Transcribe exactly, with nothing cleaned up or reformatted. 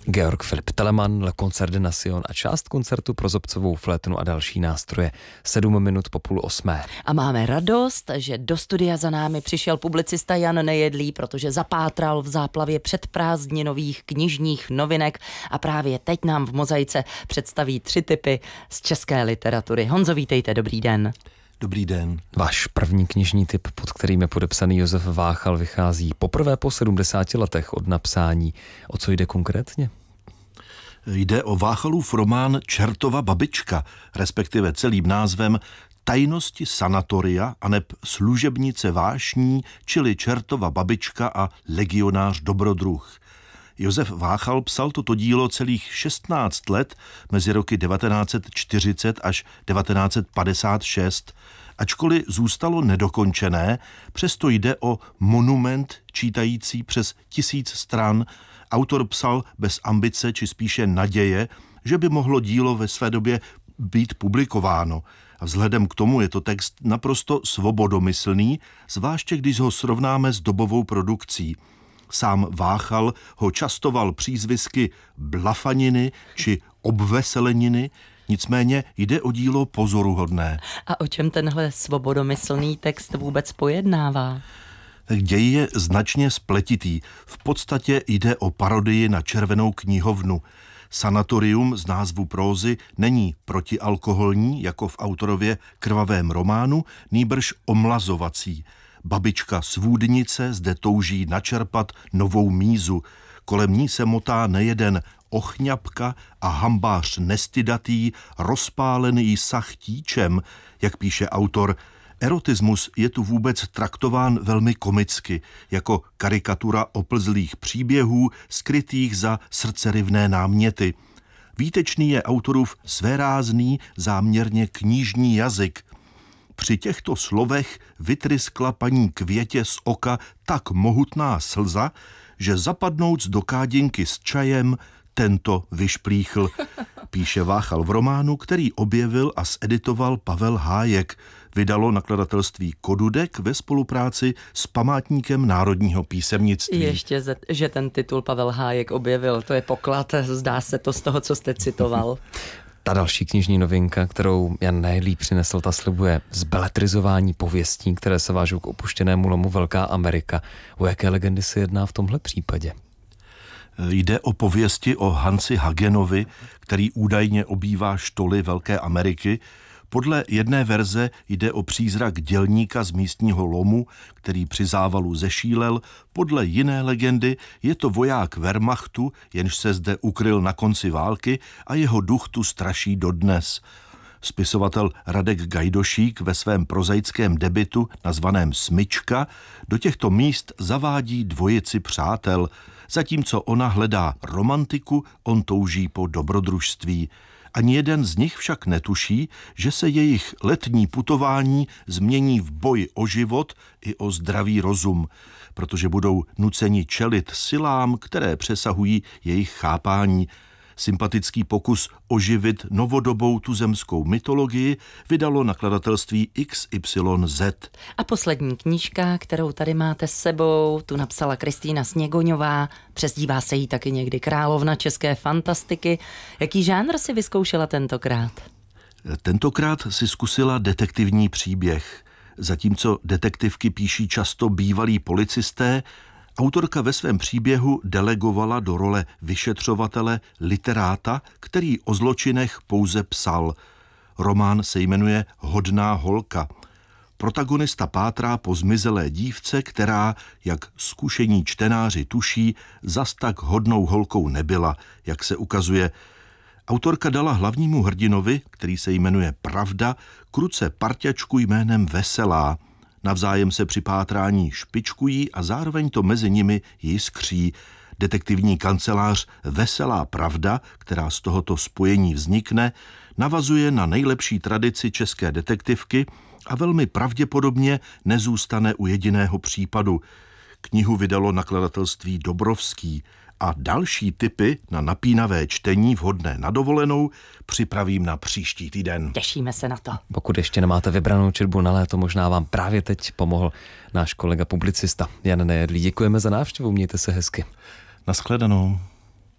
Georg Philipp Telemann, Le Concert de Nation a část koncertu pro zobcovou flétnu a další nástroje. Sedm minut po půl osmé. A máme radost, že do studia za námi přišel publicista Jan Nejedlý, protože zapátral v záplavě předprázdninových knižních novinek a právě teď nám v Mozaice představí tři typy z české literatury. Honzo, vítejte, dobrý den. Dobrý den. Váš první knižní tip, pod kterým je podepsaný Josef Váchal, vychází poprvé po sedmdesáti letech od napsání. O co jde konkrétně? Jde o Váchalův román Čertova babička, respektive celým názvem Tajnosti sanatoria aneb Služebnice vášní, čili Čertova babička a legionář dobrodruh. Josef Váchal psal toto dílo celých šestnáct let mezi roky devatenáct set čtyřicet až devatenáct set padesát šest. Ačkoliv zůstalo nedokončené, přesto jde o monument čítající přes tisíc stran. Autor psal bez ambice, či spíše naděje, že by mohlo dílo ve své době být publikováno. A vzhledem k tomu je to text naprosto svobodomyslný, zvláště když ho srovnáme s dobovou produkcí. Sám Váchal ho častoval přízvisky blafaniny či obveseleniny, nicméně jde o dílo pozoruhodné. A o čem tenhle svobodomyslný text vůbec pojednává? Tak děj je značně spletitý. V podstatě jde o parodii na Červenou knihovnu. Sanatorium z názvu prózy není protialkoholní, jako v autorově krvavém románu, nýbrž omlazovací. Babička svůdnice zde touží načerpat novou mízu. Kolem ní se motá nejeden ochňapka a hambář nestydatý, rozpálený sachtíčem, jak píše autor. Erotismus je tu vůbec traktován velmi komicky, jako karikatura oplzlých příběhů, skrytých za srdcerivné náměty. Výtečný je autorův svérázný, záměrně knížní jazyk. Při těchto slovech vytryskla paní Květě z oka tak mohutná slza, že zapadnouc do kádinky s čajem, tento vyšplíchl, píše Váchal v románu, který objevil a zeditoval Pavel Hájek. Vydalo nakladatelství Kodudek ve spolupráci s Památníkem národního písemnictví. Ještě, že ten titul Pavel Hájek objevil, to je poklad, zdá se to z toho, co jste citoval. Ta další knižní novinka, kterou Jan Nejedlý přinesl, ta slibuje zbeletrizování pověstí, které se vážou k opuštěnému lomu Velká Amerika. O jaké legendy se jedná v tomhle případě? Jde o pověsti o Hansi Hagenovi, který údajně obývá štoly Velké Ameriky. Podle jedné verze jde o přízrak dělníka z místního lomu, který při závalu zešílel. Podle jiné legendy je to voják Wehrmachtu, jenž se zde ukryl na konci války a jeho duch tu straší dodnes. Spisovatel Radek Gajdošík ve svém prozaickém debutu nazvaném Smyčka do těchto míst zavádí dvojici přátel. Zatímco ona hledá romantiku, on touží po dobrodružství. Ani jeden z nich však netuší, že se jejich letní putování změní v boj o život i o zdravý rozum, protože budou nuceni čelit silám, které přesahují jejich chápání. Sympatický pokus oživit novodobou tuzemskou mytologii vydalo nakladatelství X Y Z. A poslední knížka, kterou tady máte s sebou, tu napsala Kristýna Sněgoňová, přezdívá se jí taky někdy královna české fantastiky. Jaký žánr si vyzkoušela tentokrát? Tentokrát si zkusila detektivní příběh. Zatímco detektivky píší často bývalí policisté, autorka ve svém příběhu delegovala do role vyšetřovatele literáta, který o zločinech pouze psal. Román se jmenuje Hodná holka. Protagonista pátrá po zmizelé dívce, která, jak zkušení čtenáři tuší, zas tak hodnou holkou nebyla, jak se ukazuje. Autorka dala hlavnímu hrdinovi, který se jmenuje Pravda, kruce parťačku jménem Veselá. Navzájem se při pátrání špičkují a zároveň to mezi nimi jiskří. Detektivní kancelář Veselá pravda, která z tohoto spojení vznikne, navazuje na nejlepší tradici české detektivky a velmi pravděpodobně nezůstane u jediného případu. Knihu vydalo nakladatelství Dobrovský a další tipy na napínavé čtení vhodné na dovolenou připravím na příští týden. Těšíme se na to. Pokud ještě nemáte vybranou četbu na léto, možná vám právě teď pomohl náš kolega publicista Jan Nejedlý. Děkujeme za návštěvu, mějte se hezky. Naschledanou.